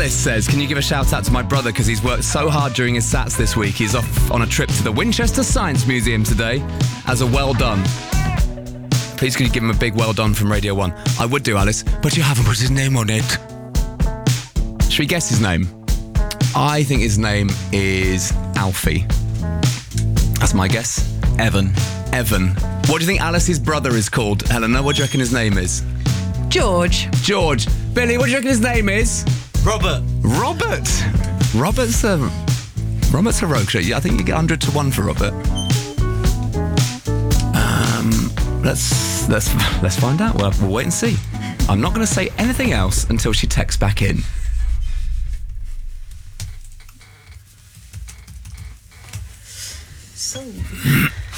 Alice says, can you give a shout out to my brother because he's worked so hard during his SATs this week. He's off on a trip to the Winchester Science Museum today as a well done. Please can you give him a big well done from Radio 1? I would do, Alice, but you haven't put his name on it. Should we guess his name? I think his name is Alfie. That's my guess. Evan. What do you think Alice's brother is called, Helena? What do you reckon his name is? George. Billy, what do you reckon his name is? Robert. Robert's a rogue shot. Yeah, I think you get 100 to 1 for Robert. Let's find out. We'll wait and see. I'm not going to say anything else until she texts back in.